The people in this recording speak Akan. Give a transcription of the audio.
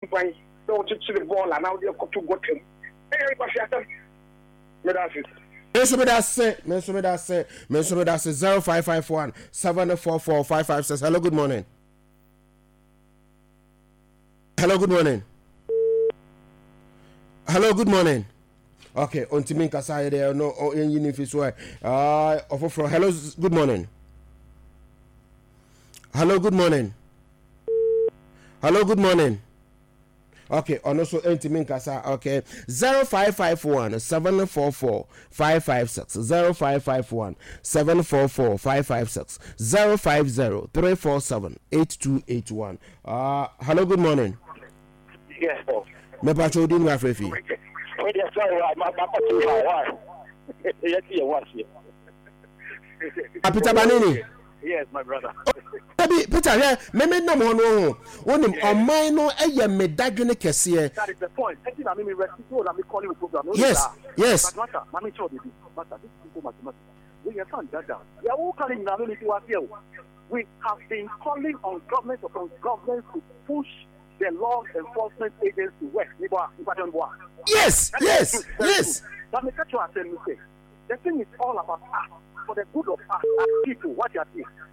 why don't you the ball and now they're got to go to him. Hey, what's your Mensume that's it. 0551 744 556. Hello, good morning. Hello, good morning. Hello, good morning. Okay, on Timin Kasai there, no, or in Unifis. Hello, good morning. Hello, good morning. Hello, good morning. Okay, and also Timin Kasa. Okay, 0551 744 556 0551 744 556 050 347 8281. Hello, good morning. Yes, boss. Me pacho din wa frefi. Peter Banini. Yes, my brother. Peter, yeah, me no mo no. Wonim omai no eye medadwene kese. That is the point. I think I mean rescue and me calling the program. Yes. Yes. But mama show this is simple mathematics. We have found that down. We are all calling now to here. We have been calling on government to push the law enforcement agents to work. Yes. But me catch you and say, the thing is all about us, for the good of us as people. What you are saying.